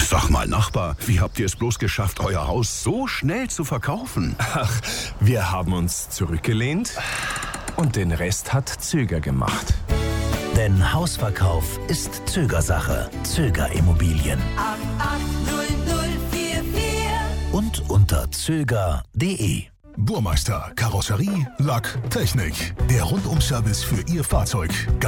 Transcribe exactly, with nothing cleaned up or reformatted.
Sag mal, Nachbar, wie habt ihr es bloß geschafft, euer Haus so schnell zu verkaufen? Ach, wir haben uns zurückgelehnt und den Rest hat Zöger gemacht. Denn Hausverkauf ist Zögersache. Zöger Immobilien. acht acht null null vier vier Und unter zöger punkt de. Burmeister, Karosserie, Lack, Technik. Der Rundum-Service für Ihr Fahrzeug.